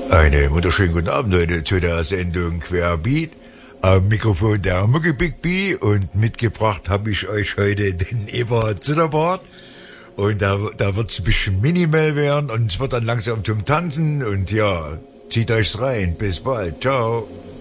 Einen wunderschönen guten Abend, Leute, zu der Sendung Querbeat. Am Mikrofon der Mucki Big B und mitgebracht habe ich euch heute den Eberhard Zitterbart. Und da wird's ein bisschen minimal werden und es wird dann langsam zum Tanzen und ja, zieht euch's rein. Bis bald. Ciao.